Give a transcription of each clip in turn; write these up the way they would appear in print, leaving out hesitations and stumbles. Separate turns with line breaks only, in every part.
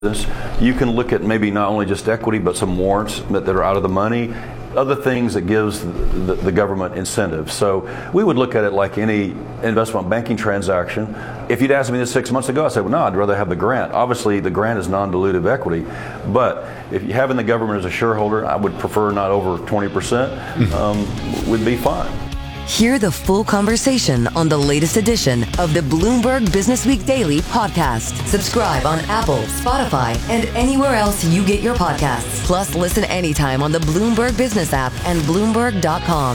You can look at maybe not only just equity, but some warrants that are out of the money, other things that gives the government incentive. So we would look at it like any investment banking transaction. If you'd asked me this 6 months ago, I said, well, no, I'd rather have the grant. Obviously, the grant is non-dilutive equity, but if you having the government as a shareholder, I would prefer not over 20%, would be fine.
Hear the full conversation on the latest edition of the Bloomberg Business Week Daily podcast. Subscribe on Apple, Spotify, and anywhere else you get your podcasts. Plus, listen anytime on the Bloomberg Business app and Bloomberg.com.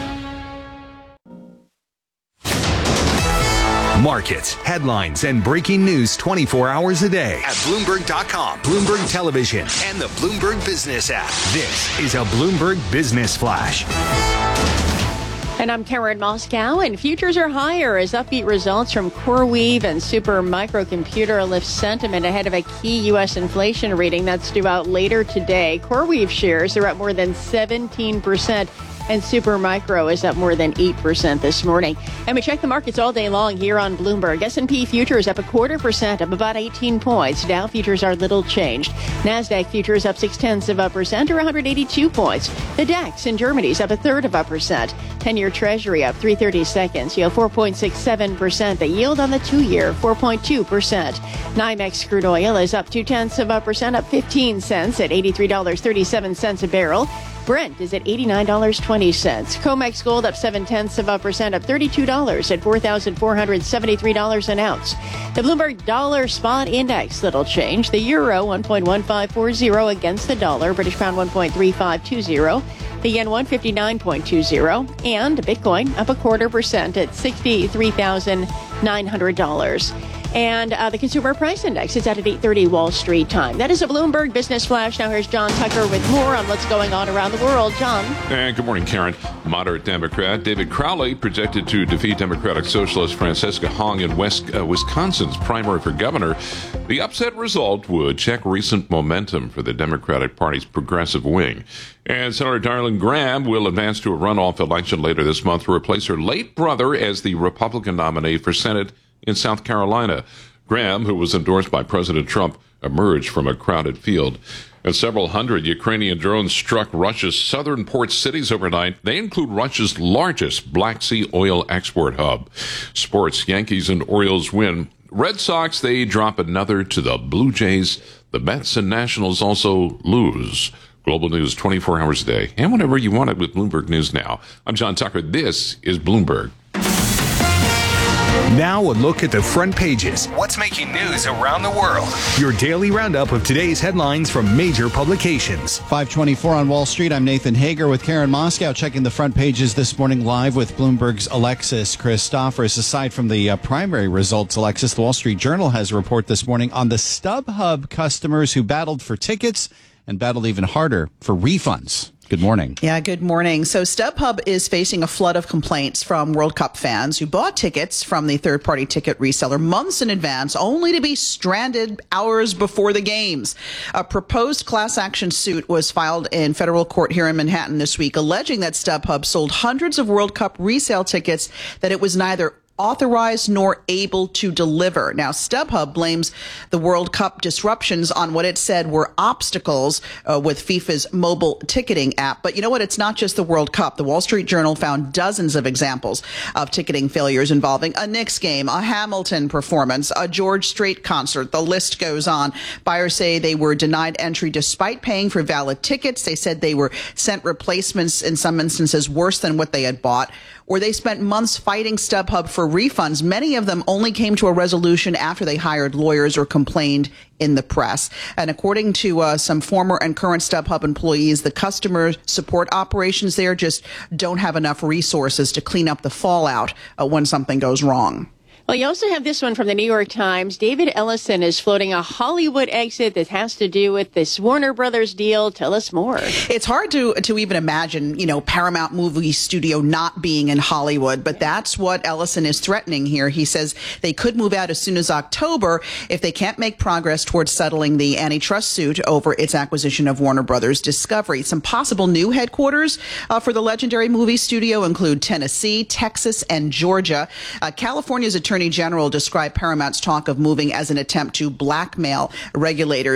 Markets, headlines, and breaking news 24 hours a day at Bloomberg.com, Bloomberg Television, and the Bloomberg Business app. This is a Bloomberg Business Flash.
And I'm Karen Moscow, and futures are higher as upbeat results from CoreWeave and Super Microcomputer lift sentiment ahead of a key U.S. inflation reading that's due out later today. CoreWeave shares are up more than 17%. And Supermicro is up more than 8% this morning. And we check the markets all day long here on Bloomberg. S&P futures up 0.25%, up about 18 points. Dow futures are little changed. NASDAQ futures up 0.6% or 182 points. The DAX in Germany is up 0.33%. 10-year Treasury up 3/32, yield 4.67%. The yield on the 2-year, 4.2%. NYMEX crude oil is up 0.2%, up 15 cents at $83.37 a barrel. Brent is at $89.20. COMEX gold up 0.7%, up $32 at $4,473 an ounce. The Bloomberg Dollar Spot Index, little change. The euro 1.1540 against the dollar. British pound 1.3520. The yen 159.20. And Bitcoin up 0.25% at $63,900. And the Consumer Price Index is out at 8:30 Wall Street time. That is a Bloomberg Business Flash. Now here's John Tucker with more on what's going on around the world. John.
And good morning, Karen. Moderate Democrat David Crowley projected to defeat Democratic Socialist Francesca Hong in Wisconsin's primary for governor. The upset result would check recent momentum for the Democratic Party's progressive wing. And Senator Darlene Graham will advance to a runoff election later this month to replace her late brother as the Republican nominee for Senate in South Carolina. Graham, who was endorsed by President Trump, emerged from a crowded field. And several hundred Ukrainian drones struck Russia's southern port cities overnight. They include Russia's largest Black Sea oil export hub. Sports, Yankees and Orioles win. Red Sox, they drop another to the Blue Jays. The Mets and Nationals also lose. Global news 24 hours a day and whenever you want it with Bloomberg News Now. I'm John Tucker. This is Bloomberg.
Now a look at the front pages. What's making news around the world? Your daily roundup of today's headlines from major publications.
5:24 on Wall Street. I'm Nathan Hager with Karen Moscow checking the front pages this morning live with Bloomberg's Alexis Christophorus. Aside from the primary results, Alexis, the Wall Street Journal has a report this morning on the StubHub customers who battled for tickets and battled even harder for refunds. Good morning.
Yeah, good morning. So StubHub is facing a flood of complaints from World Cup fans who bought tickets from the third-party ticket reseller months in advance, only to be stranded hours before the games. A proposed class action suit was filed in federal court here in Manhattan this week, alleging that StubHub sold hundreds of World Cup resale tickets that it was neither authorized nor able to deliver. Now, StubHub blames the World Cup disruptions on what it said were obstacles with FIFA's mobile ticketing app. But you know what? It's not just the World Cup. The Wall Street Journal found dozens of examples of ticketing failures involving a Knicks game, a Hamilton performance, a George Strait concert. The list goes on. Buyers say they were denied entry despite paying for valid tickets. They said they were sent replacements, in some instances worse than what they had bought, or they spent months fighting StubHub for refunds. Many of them only came to a resolution after they hired lawyers or complained in the press. And according to some former and current StubHub employees, the customer support operations there just don't have enough resources to clean up the fallout when something goes wrong.
Well, you also have this one from the New York Times. David Ellison is floating a Hollywood exit that has to do with this Warner Brothers deal. Tell us more.
It's hard to even imagine, Paramount Movie Studio not being in Hollywood, but that's what Ellison is threatening here. He says they could move out as soon as October if they can't make progress towards settling the antitrust suit over its acquisition of Warner Brothers Discovery. Some possible new headquarters for the legendary movie studio include Tennessee, Texas, and Georgia. California's attorney Attorney General described Paramount's talk of moving as an attempt to blackmail regulators.